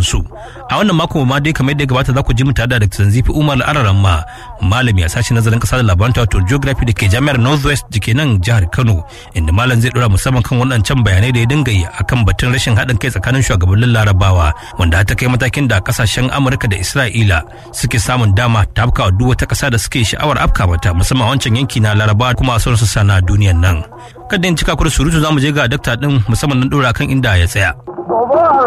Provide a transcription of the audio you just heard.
su. A wannan mako ma dai kamar yadda ya gabata za ku ji mu tare da Dr. Zanzifi Umar Araramma, malami a sashen nazarin kasa da labaran wato geography da ke jami'ar Northwest da ke nan jihar Kano, inda malam zai dora musamman kan waɗancan bayanai da ya dinga yi akan batun rashin haɗin kai tsakanin shugabannin Larabawa, wanda ta kai matakin da kasashen Amurka da Isra'ila suke samun dama ta afkawa duk wata ƙasa da suke sha'awar afka mata, musamman wancan yanki na Larabawa kuma a sauran sassa na duniyan nan. Kada in cika ku da surutu zamu je ga dakta din musamman nan dora kan inda ya tsaya.